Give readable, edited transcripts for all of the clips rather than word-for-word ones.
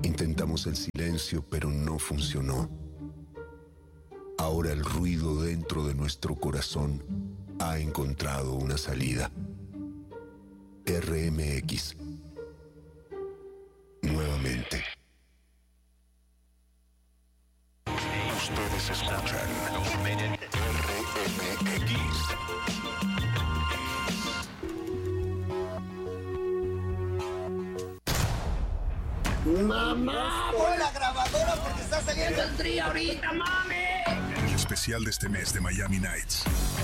Intentamos el silencio, pero no funcionó. Ahora el ruido dentro de nuestro corazón ha encontrado una salida. RMX. Nuevamente. Ustedes escuchan RMX. ¡Mamá! ¡Pon la grabadora porque está saliendo el trío ahorita, mami! El especial de este mes de Miami Nights.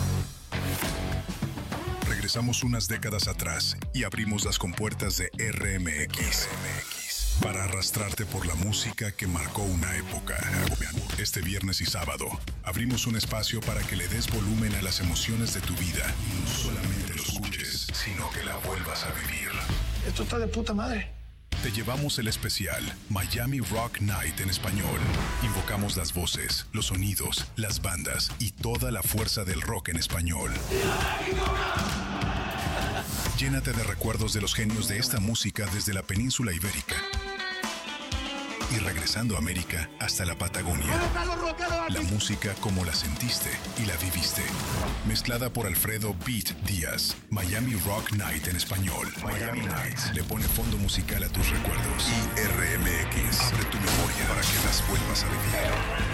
Regresamos unas décadas atrás y abrimos las compuertas de RMX para arrastrarte por la música que marcó una época. Este viernes y sábado abrimos un espacio para que le des volumen a las emociones de tu vida y no solamente lo escuches, sino que la vuelvas a vivir. Esto está de puta madre. Te llevamos el especial Miami Rock Night en español. Invocamos las voces, los sonidos, las bandas y toda la fuerza del rock en español. Llénate de recuerdos de los genios de esta música desde la península ibérica y regresando a América hasta la Patagonia. La música como la sentiste y la viviste. Mezclada por Alfredo Beat Díaz. Miami Rock Night en español. Miami Nights le pone fondo musical a tus recuerdos. Y RMX abre tu memoria para que las vuelvas a vivir.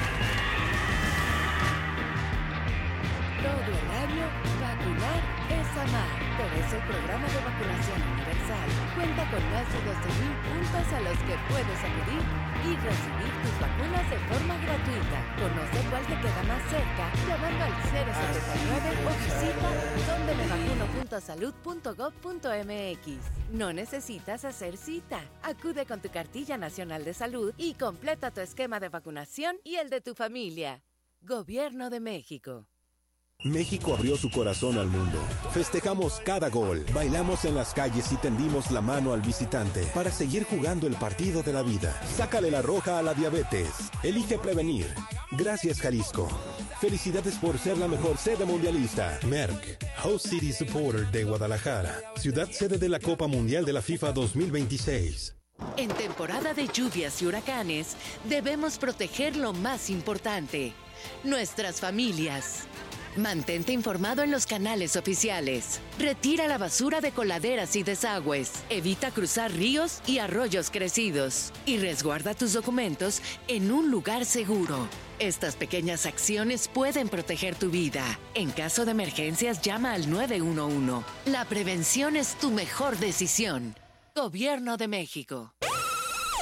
Todo el año, vacunar es amar. Por eso el programa de vacunación universal cuenta con más de 12,000 puntos a los que puedes acudir y recibir tus vacunas de forma gratuita. Conoce cuál te queda más cerca llamando al 079 o visita dondemevacuno.salud.gov.mx. No necesitas hacer cita. Acude con tu cartilla nacional de salud y completa tu esquema de vacunación y el de tu familia. Gobierno de México. México abrió su corazón al mundo. Festejamos cada gol, bailamos en las calles y tendimos la mano al visitante para seguir jugando el partido de la vida. Sácale la roja a la diabetes. Elige prevenir. Gracias, Jalisco. Felicidades por ser la mejor sede mundialista. Merck, Host City Supporter de Guadalajara, ciudad sede de la Copa Mundial de la FIFA 2026. En temporada de lluvias y huracanes, debemos proteger lo más importante: nuestras familias. Mantente informado en los canales oficiales. Retira la basura de coladeras y desagües. Evita cruzar ríos y arroyos crecidos. Y resguarda tus documentos en un lugar seguro. Estas pequeñas acciones pueden proteger tu vida. En caso de emergencias, llama al 911. La prevención es tu mejor decisión. Gobierno de México.